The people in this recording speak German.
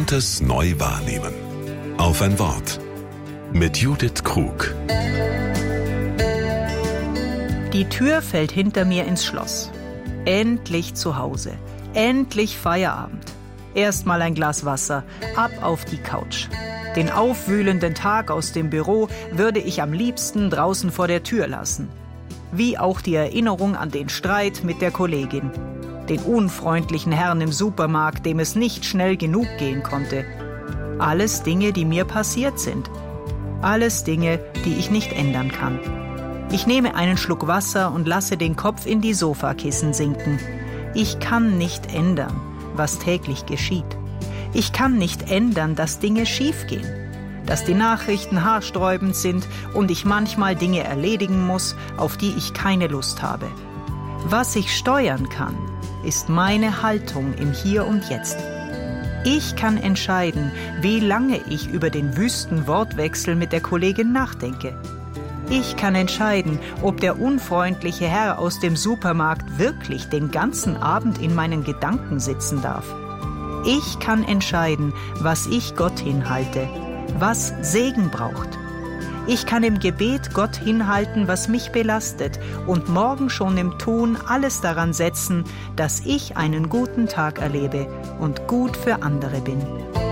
Gewohntes neu wahrnehmen. Auf ein Wort. Mit Judith Krug. Die Tür fällt hinter mir ins Schloss. Endlich zu Hause. Endlich Feierabend. Erstmal ein Glas Wasser, ab auf die Couch. Den aufwühlenden Tag aus dem Büro würde ich am liebsten draußen vor der Tür lassen. Wie auch die Erinnerung an den Streit mit der Kollegin. Den unfreundlichen Herrn im Supermarkt, dem es nicht schnell genug gehen konnte. Alles Dinge, die mir passiert sind. Alles Dinge, die ich nicht ändern kann. Ich nehme einen Schluck Wasser und lasse den Kopf in die Sofakissen sinken. Ich kann nicht ändern, was täglich geschieht. Ich kann nicht ändern, dass Dinge schiefgehen. Dass die Nachrichten haarsträubend sind und ich manchmal Dinge erledigen muss, auf die ich keine Lust habe. Was ich steuern kann, ist meine Haltung im Hier und Jetzt. Ich kann entscheiden, wie lange ich über den wüsten Wortwechsel mit der Kollegin nachdenke. Ich kann entscheiden, ob der unfreundliche Herr aus dem Supermarkt wirklich den ganzen Abend in meinen Gedanken sitzen darf. Ich kann entscheiden, was ich Gott hinhalte, was Segen braucht. Ich kann im Gebet Gott hinhalten, was mich belastet und morgen schon im Tun alles daran setzen, dass ich einen guten Tag erlebe und gut für andere bin.